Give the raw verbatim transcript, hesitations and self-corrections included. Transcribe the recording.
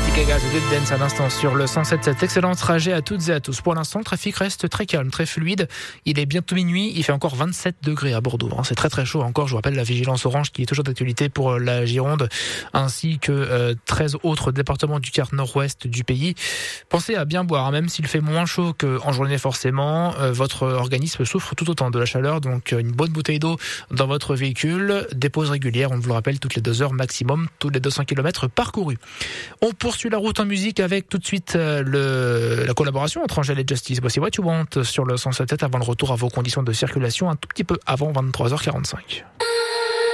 Gaga, The Dead Dance à l'instant sur le cent sept sept. Excellent trajet à toutes et à tous. Pour l'instant, le trafic reste très calme, très fluide. Il est bientôt minuit. Il fait encore vingt-sept degrés à Bordeaux. C'est très très chaud encore. Je vous rappelle la vigilance orange qui est toujours d'actualité pour la Gironde ainsi que euh, treize autres départements du quart nord-ouest du pays. Pensez à bien boire, hein, même s'il fait moins chaud qu'en journée forcément. Euh, votre organisme souffre tout autant de la chaleur. Donc une bonne bouteille d'eau dans votre véhicule. Des pauses régulières, on vous le rappelle, toutes les deux heures maximum, tous les deux cents kilomètres parcourus. On poursuit la route en musique avec tout de suite euh, le, la collaboration entre Angèle et Justice. Voici What You Want sur le cent sept avant le retour à vos conditions de circulation un tout petit peu avant vingt-trois heures quarante-cinq.